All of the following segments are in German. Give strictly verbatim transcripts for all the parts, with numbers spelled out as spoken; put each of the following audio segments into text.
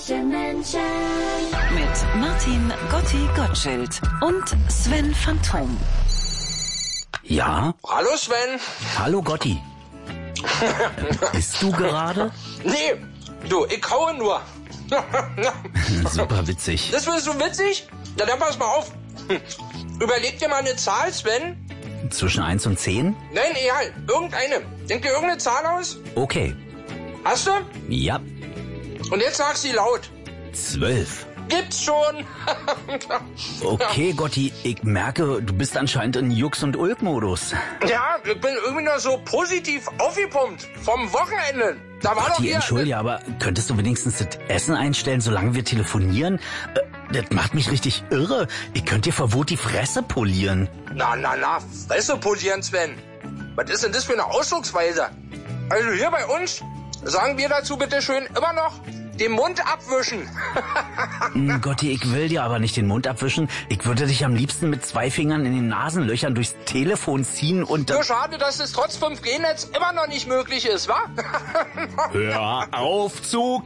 streiche Menschen. Mit Martin Gotti Gottschild und Sven Phantom. Ja? Hallo Sven. Hallo Gotti. Isst du gerade? Nee, du, ich kaue nur. Super witzig. Das findest du witzig? Na dann pass mal auf. Überleg dir mal eine Zahl, Sven. Zwischen eins und zehn? Nein, egal, irgendeine. Denk dir irgendeine Zahl aus. Okay. Hast du? Ja. Und jetzt sag sie laut. Zwölf. Gibt's schon. Okay, Gotti, ich merke, du bist anscheinend in Jux- und Ulk-Modus. Ja, ich bin irgendwie noch so positiv aufgepumpt. Vom Wochenende. Da war doch Gotti, hier... entschuldige, aber könntest du wenigstens das Essen einstellen, solange wir telefonieren? Äh, Das macht mich richtig irre. Ich könnte dir vor Wut die Fresse polieren. Na, na, na, Fresse polieren, Sven. Was ist denn das für eine Ausdrucksweise? Also hier bei uns sagen wir dazu bitte schön immer noch den Mund abwischen. Hm, Gotti, ich will dir aber nicht den Mund abwischen. Ich würde dich am liebsten mit zwei Fingern in den Nasenlöchern durchs Telefon ziehen und... Nur schade, dass es trotz fünf G Netz immer noch nicht möglich ist, wa? Hör auf zu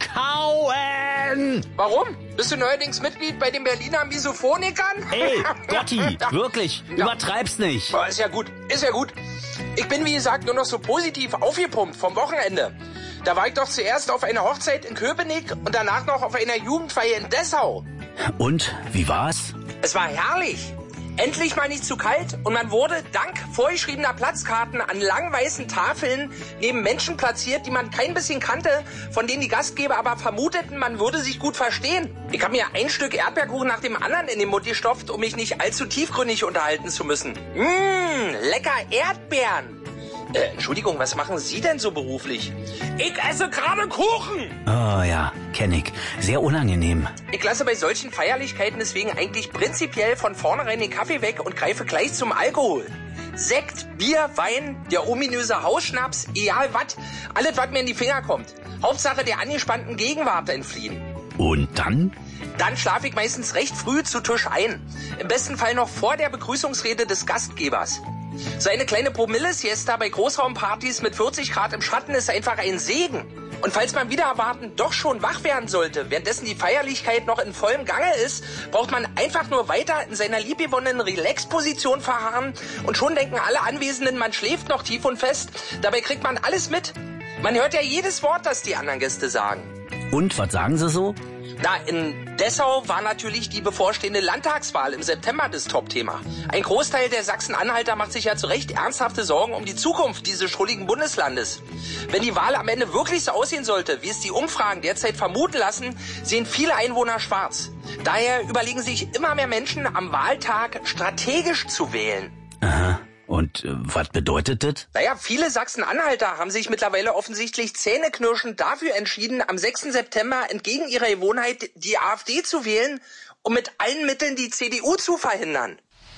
kauen! Warum? Bist du neuerdings Mitglied bei den Berliner Misophonikern? Ey, Gotti, wirklich, Ja. übertreib's nicht. Oh, ist ja gut, ist ja gut. Ich bin, wie gesagt, nur noch so positiv aufgepumpt vom Wochenende. Da war ich doch zuerst auf einer Hochzeit in Köpenick und danach noch auf einer Jugendfeier in Dessau. Und, wie war's? Es war herrlich. Endlich mal nicht zu kalt und man wurde dank vorgeschriebener Platzkarten an langen weißen Tafeln neben Menschen platziert, die man kein bisschen kannte, von denen die Gastgeber aber vermuteten, man würde sich gut verstehen. Ich habe mir ein Stück Erdbeerkuchen nach dem anderen in den Mund gestopft, um mich nicht allzu tiefgründig unterhalten zu müssen. Mmh, lecker Erdbeeren. Äh, Entschuldigung, was machen Sie denn so beruflich? Ich esse gerade Kuchen. Oh ja, kenn ich. Sehr unangenehm. Ich lasse bei solchen Feierlichkeiten deswegen eigentlich prinzipiell von vornherein den Kaffee weg und greife gleich zum Alkohol. Sekt, Bier, Wein, der ominöse Hausschnaps, egal was, alles, was mir in die Finger kommt. Hauptsache der angespannten Gegenwart entfliehen. Und dann? Dann schlafe ich meistens recht früh zu Tisch ein. Im besten Fall noch vor der Begrüßungsrede des Gastgebers. So eine kleine Promille-Siesta bei Großraumpartys mit vierzig Grad im Schatten ist einfach ein Segen. Und falls man wieder erwarten doch schon wach werden sollte, währenddessen die Feierlichkeit noch in vollem Gange ist, braucht man einfach nur weiter in seiner liebgewonnenen Relax-Position verharren und schon denken alle Anwesenden, man schläft noch tief und fest. Dabei kriegt man alles mit. Man hört ja jedes Wort, das die anderen Gäste sagen. Und, was sagen sie so? Na, in Dessau war natürlich die bevorstehende Landtagswahl im September das Top-Thema. Ein Großteil der Sachsen-Anhalter macht sich ja zu Recht ernsthafte Sorgen um die Zukunft dieses schrulligen Bundeslandes. Wenn die Wahl am Ende wirklich so aussehen sollte, wie es die Umfragen derzeit vermuten lassen, sehen viele Einwohner schwarz. Daher überlegen sich immer mehr Menschen, am Wahltag strategisch zu wählen. Aha. Und äh, was bedeutet das? Naja, viele Sachsen-Anhalter haben sich mittlerweile offensichtlich zähneknirschend dafür entschieden, am sechsten September entgegen ihrer Gewohnheit die AfD zu wählen, um mit allen Mitteln die C D U zu verhindern.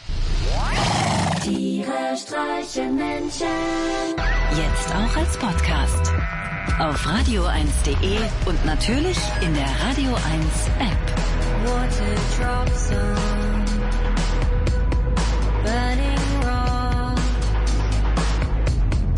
Tiere streichen Menschen. Jetzt auch als Podcast. Auf radio eins punkt de und natürlich in der Radio eins App. Water drops on